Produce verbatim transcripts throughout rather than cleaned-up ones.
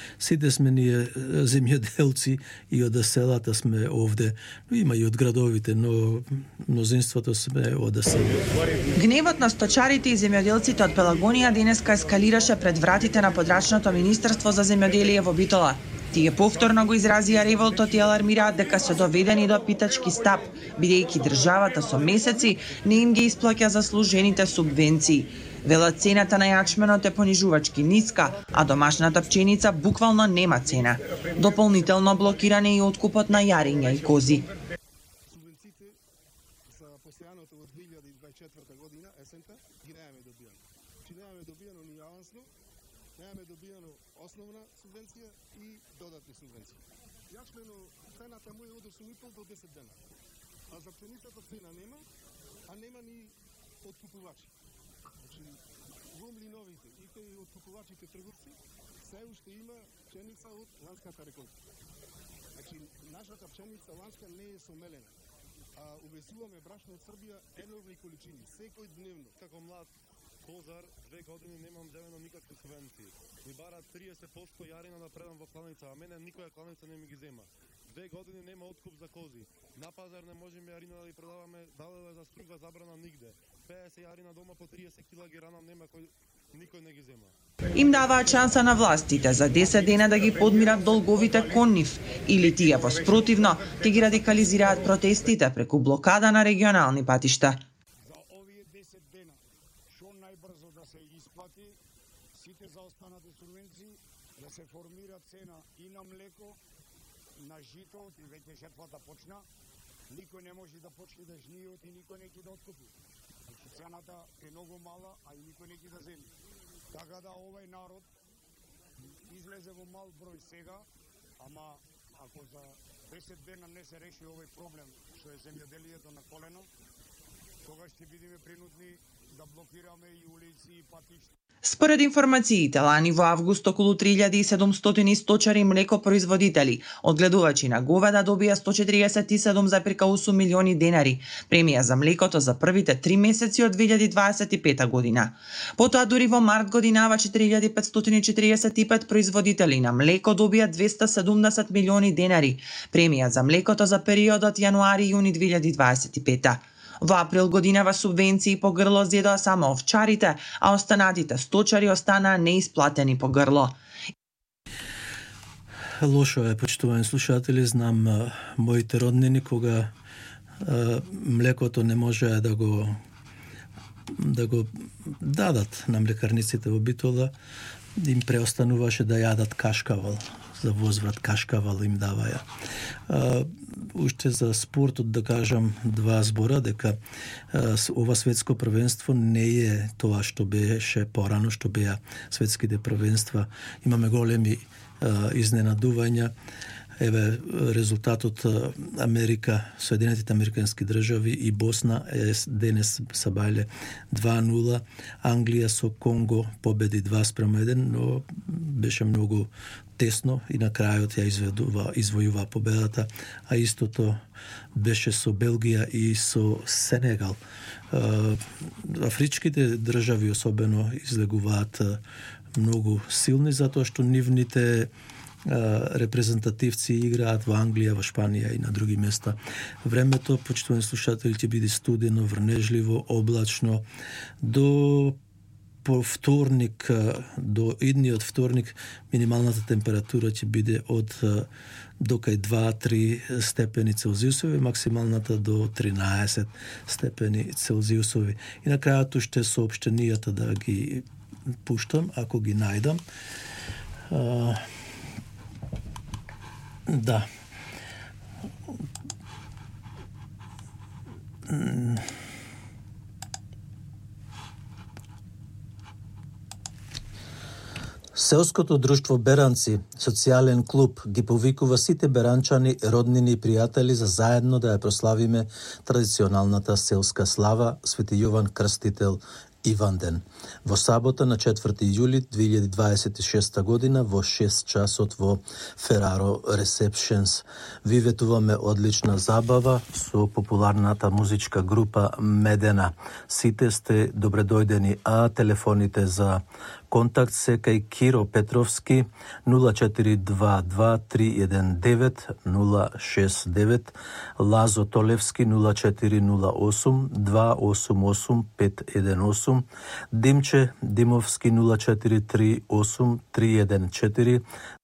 Сите сме ние земјоделци и од селата сме овде. Има и од градовите, но мнозинството сме од селата. Гневот на сточарите и земјоделците од Пелагонија денеска ескалираше пред вратите на подрачното Министерство за земјоделие во Битола. Тие повторно го изразија револтот и алармираат дека се доведени до питачки стап, бидејќи државата со месеци не им ги исплаќа заслужените субвенции. Велат цената на јачменот е понижувачки ниска, а домашната пченица буквално нема цена. Дополнително блокиране и откупот на јариња и кози. Субвенциите за постојаното од две илјади и дваесет и четврта година, есента, ги немаме добијано. Чи немаме добијано ни авансно, немаме добијано основна субвенција и додатни субвенции. Јачмено цената му е од осум и пол до десет дена. А за пшеницата цена нема, а нема ни откупувачи. Значи, во млиновите и кај откупувачите трговци, се уште има пшеница од ланската реколта. Значи, нашата пшеница ланска не е сомелена. А увезуваме брашно од Србија енормни количини, секој дневно. Како млад козар, две години немам земено никакви субвенции. Ми барат триесет проценти јарина да предам во кланица, а мене никоја кланица не ми ги зема. Две години нема откуп за кози. На пазар не можеме јарина да ги продаваме, дале за струга забрана нигде. пеесет јарина дома по триесет килограми ги ранам, нема кој никој не ги зема. Им даваат шанса на властите за десет дена да ги подмират долговите кон нив, или тие воспротивно ќе ги радикализираат протестите преку блокада на регионални патишта. За овие десет дена, што најбрзо да се исплати сите заостанати субвенции, да се формира цена и на млеко, на жито, и веќе жетвата почна, никој не може да почне да жниот и никој не ќе да откупи. Значи цената е многу мала, а и никој не ќе да земи. Така да овај народ излезе во мал број сега, ама ако за десет дена не се реши овој проблем што е земјоделието на колено, тогаш ќе бидеме принудни да блокираме и улици и патишта. Според информациите, лани во август околу три илјади и седумстотини сточари млекопроизводители, одгледувачи на говеда добија сто четириесет и седум зарез осум милиони денари, премија за млекото за првите три месеци од две илјади дваесет и пета година. Потоа дури во март годинава четири илјади петстотини четириесет и пет производители на млеко добија двеста седумдесет милиони денари, премија за млекото за периодот јануари-јуни две илјади дваесет и пета. Во април годинава субвенции по грло зедоа само овчарите, а останатите сточари останаа неисплатени по грло. Лошо е, почитувани слушатели, знам а, моите роднини кога а, млекото не можеа да го да го дадат на млекарниците во Битола, им преостануваше да јадат кашкавал. За возврат кашкавал им даваја. А, уште за спортот да кажам два збора, дека а, ова светско првенство не е тоа што беше порано, што беа светските првенства. Имаме големи а, изненадувања. Еве резултатот Америка, Соединетите Американски држави и Босна е денес са бајле два нула. Англија со Конго победи два спрема еден, но беше многу тесно и на крајот ја изведува, извојува победата, а истото беше со Белгија и со Сенегал. Афричките држави особено излегуваат многу силни затоа што нивните репрезентативци играат во Англија, во Шпанија и на други места. Времето, почитувани слушатели, ќе биде студено, врнежливо, облачно. До по вторник, до идниот вторник, минималната температура ќе биде од до кај два до три степени Целзиусови, максималната до тринаесет степени Целзиусови. И на крајот уште соопштенијата да ги пуштам, ако ги најдам. Да. Селското друштво Беранци, социјален клуб, ги повикува сите беранчани, роднини и пријатели за заедно да ја прославиме традиционалната селска слава Свети Јован Крстител Иванден. Во сабота на четврти јули две илјади дваесет и шеста година во шест часот во Фераро Ресепшенс. Ви ветуваме одлична забава со популарната музичка група Медена. Сите сте добредојдени, а телефоните за Контакт се кај Киро Петровски нула четири два два три еден девет нула шест девет, Лазо Толевски нула четири нула осум два осум осум пет еден осум, Димче Димовски нула четири три осум три еден четири,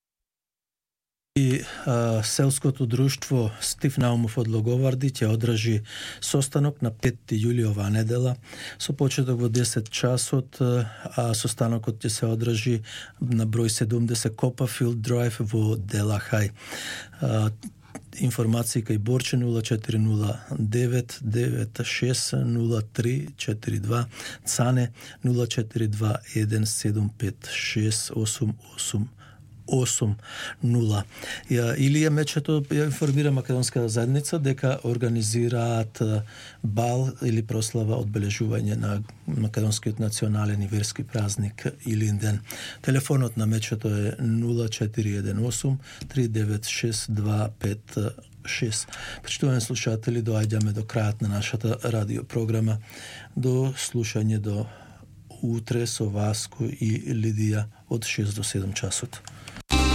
И а, селското друштво Стив Наумов од Логоварди ќе одржи состанок на петти јули оваа недела со почеток во десет часот, а состанокот ќе се одржи на број седумдесет Копафилд Драйв во Делахај. А, информации кај Борче нула четири нула девет девет шест нула три четири два, Цане нула четири два еден седум пет шест осум осум осум нула. Ја, Илија Мечето ја информира македонската заедница дека организираат бал или прослава одбележување на македонскиот национален и верски празник Илинден. Телефонот на Мечето е нула четири еден осум три девет шест два пет шест. Почитувани слушатели, доаѓаме до крајот на нашата радиопрограма. До слушање до утре со Васко и Лидија од шест до седум часот.